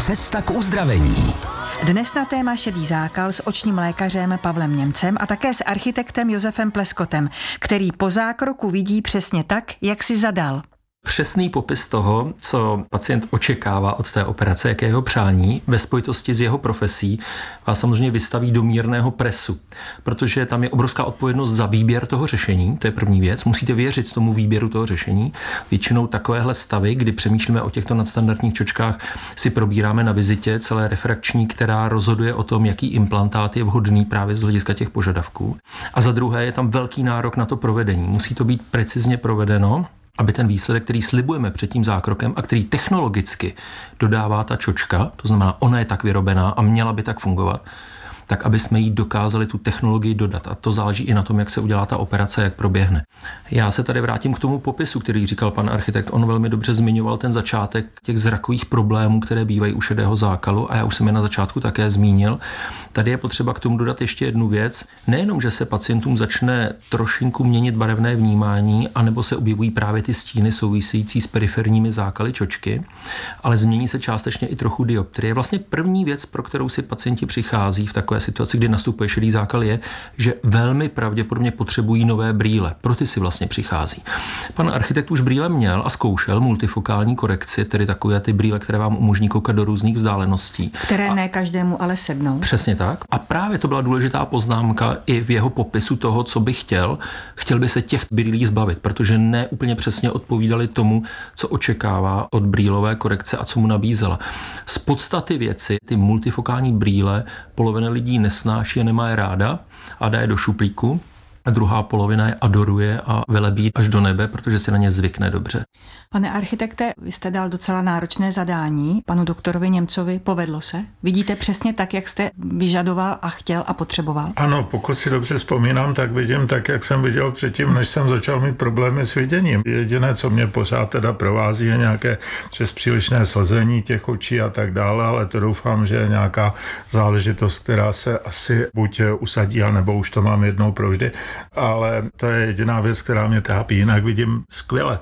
Cesta k uzdravení. Dnes na téma šedý zákal s očním lékařem Pavlem Němcem a také s architektem Josefem Pleskotem, který po zákroku vidí přesně tak, jak si zadal. Přesný popis toho, co pacient očekává od té operace, jaké jeho přání, ve spojitosti s jeho profesí, vás samozřejmě vystaví do mírného presu, protože tam je obrovská odpovědnost za výběr toho řešení, to je první věc, musíte věřit tomu výběru toho řešení. Většinou takovéhle stavy, kdy přemýšlíme o těchto nadstandardních čočkách, si probíráme na vizitě celé refrakční, která rozhoduje o tom, jaký implantát je vhodný právě z hlediska těch požadavků. A za druhé je tam velký nárok na to provedení. Musí to být precizně provedeno, aby ten výsledek, který slibujeme před tím zákrokem a který technologicky dodává ta čočka, to znamená, ona je tak vyrobená a měla by tak fungovat, tak aby jsme jí dokázali tu technologii dodat. A to záleží i na tom, jak se udělá ta operace, jak proběhne. Já se tady vrátím k tomu popisu, který říkal pan architekt. On velmi dobře zmiňoval ten začátek těch zrakových problémů, které bývají u šedého zákalu, a já už jsem je na začátku také zmínil. Tady je potřeba k tomu dodat ještě jednu věc. Nejenom, že se pacientům začne trošinku měnit barevné vnímání, anebo se objevují právě ty stíny související s periferními zákaly čočky, ale změní se částečně i trochu dioptrie. Vlastně první věc, pro kterou si pacienti přichází v takové situaci, kdy nastupuje šedý zákal, je, že velmi pravděpodobně potřebují nové brýle. Pro ty si vlastně přichází. Pan architekt už brýle měl a zkoušel multifokální korekci, tedy takové ty brýle, které vám umožní koukat do různých vzdáleností. Které ne každému ale sednou. Přesně tak. A právě to byla důležitá poznámka i v jeho popisu toho, co by chtěl. Chtěl by se těch brýlí zbavit, protože ne úplně přesně odpovídali tomu, co očekává od brýlové korekce a co mu nabízela. Z podstaty věci ty multifokální brýle polovina lidí nesnáší a nemá je ráda a dá je do šuplíku. A druhá polovina je adoruje a velebí až do nebe, protože si na ně zvykne dobře. Pane architekte, vy jste dal docela náročné zadání panu doktorovi Němcovi. Povedlo se? Vidíte přesně tak, jak jste vyžadoval a chtěl a potřeboval? Ano, pokud si dobře vzpomínám, tak vidím tak, jak jsem viděl předtím, než jsem začal mít problémy s viděním. Jediné, co mě pořád teda provází, je nějaké přes přílišné slzení těch očí a tak dále, ale to doufám, že je nějaká záležitost, která se asi buď usadí, anebo už to mám jednou provždy. Ale to je jediná věc, která mě trápí. Jinak vidím skvěle.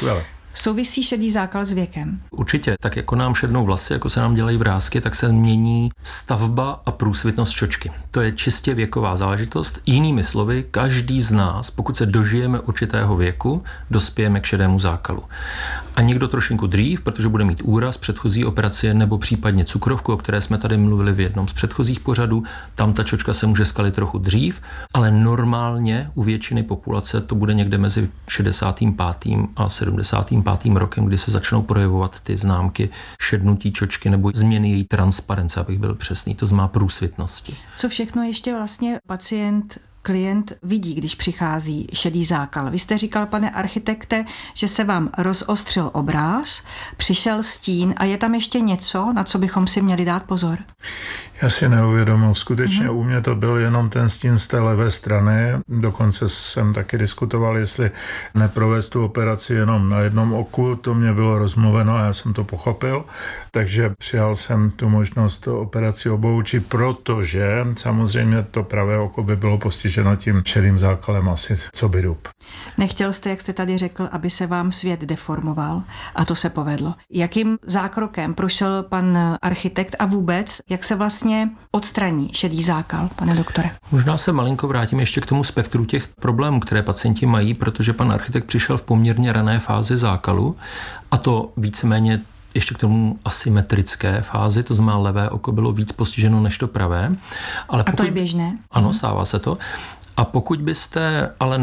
Souvisí šedý zákal s věkem? Určitě. Tak jako nám šednou vlasy, jako se nám dělají vrásky, tak se mění stavba a průsvitnost čočky. To je čistě věková záležitost. Jinými slovy, každý z nás, pokud se dožijeme určitého věku, dospějeme k šedému zákalu. A někdo trošinku dřív, protože bude mít úraz, předchozí operace nebo případně cukrovku, o které jsme tady mluvili v jednom z předchozích pořadů, tam ta čočka se může skalit trochu dřív, ale normálně u většiny populace to bude někde mezi 65. a 75. rokem, kdy se začnou projevovat ty známky šednutí čočky nebo změny její transparence, abych byl přesný, to znamená průsvitnosti. Co všechno ještě vlastně klient vidí, když přichází šedý zákal? Vy jste říkal, pane architekte, že se vám rozostřil obráz, přišel stín a je tam ještě něco, na co bychom si měli dát pozor? Já si neuvědomil. Skutečně u mě to byl jenom ten stín z té levé strany. Dokonce jsem taky diskutoval, jestli neprovést tu operaci jenom na jednom oku. To mě bylo rozmluveno a já jsem to pochopil. Takže přijal jsem tu možnost operaci obou očí, protože samozřejmě to pravé oko by bylo postiženo tím šedým zákalem asi co by dub. Nechtěl jste, jak jste tady řekl, aby se vám svět deformoval a to se povedlo. Jakým zákrokem prošel pan architekt a vůbec, jak se vlastně odstraní šedý zákal, pane doktore? Možná se malinko vrátím ještě k tomu spektru těch problémů, které pacienti mají, protože pan architekt přišel v poměrně rané fázi zákalu a to víceméně ještě k tomu asymetrické fázi, to znamená levé oko bylo víc postiženo než to pravé. Ale a to je běžné? Ano, stává se to. A pokud byste ale